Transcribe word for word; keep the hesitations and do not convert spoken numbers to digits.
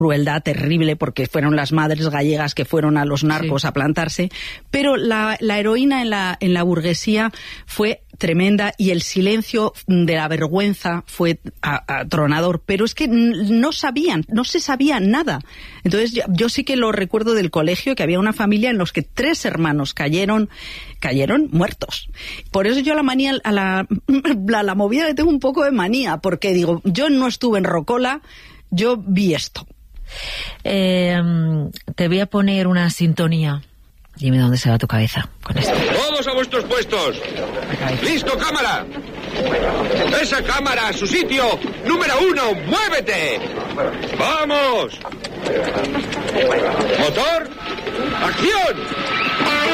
crueldad terrible porque fueron las madres gallegas que fueron a los narcos sí. a plantarse, pero la, la heroína en la, en la burguesía fue tremenda y el silencio de la vergüenza fue atronador, pero es que no sabían, no se sabía nada. Entonces yo, yo sí que lo recuerdo del colegio, que había una familia en los que tres hermanos cayeron, cayeron muertos. Por eso yo a la manía, a la, a la movida le tengo un poco de manía, porque digo, yo no estuve en Rocola, yo vi esto. Eh, te voy a poner una sintonía. Dime dónde se va tu cabeza con esto. ¡Todos a vuestros puestos! ¡Listo, cámara! ¡Esa cámara a su sitio! ¡Número uno, muévete! ¡Vamos! ¡Motor! ¡Acción!